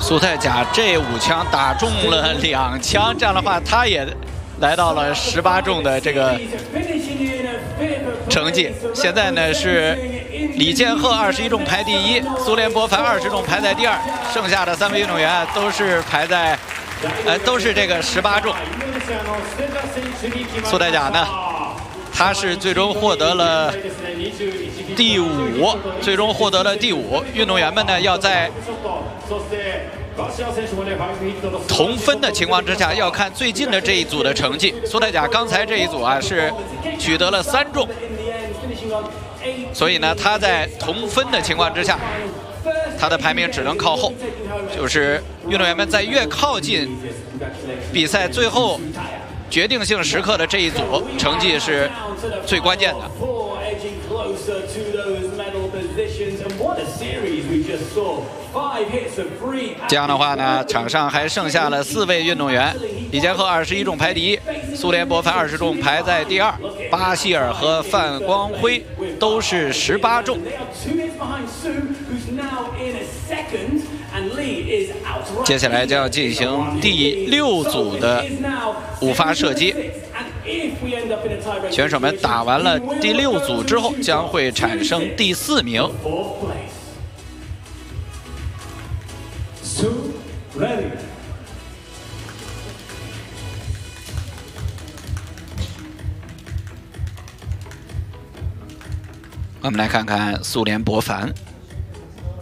苏泰甲这5枪打中了2枪，这样的话他也来到了18中的这个成绩。现在呢是李建赫21中排第1，苏联博凡20中排在第2，剩下的3位运动员都是排在都是这个18中。苏泰甲呢，他是最终获得了第5，最终获得了第5。运动员们呢要在同分的情况之下，要看最近的这一组的成绩。苏泰甲刚才这一组啊是取得了3中，所以呢他在同分的情况之下，他的排名只能靠后。就是运动员们在越靠近比赛最后决定性时刻的这一组，成绩是最关键的。这样的话呢，场上还剩下了4位运动员：李建赫21中排第1，苏联博凡20中排在第2，巴希尔和范光辉都是18中。接下来将要进行第6组的5发射击。选手们打完了第6组之后，将会产生第4名。我们来看看苏联博凡。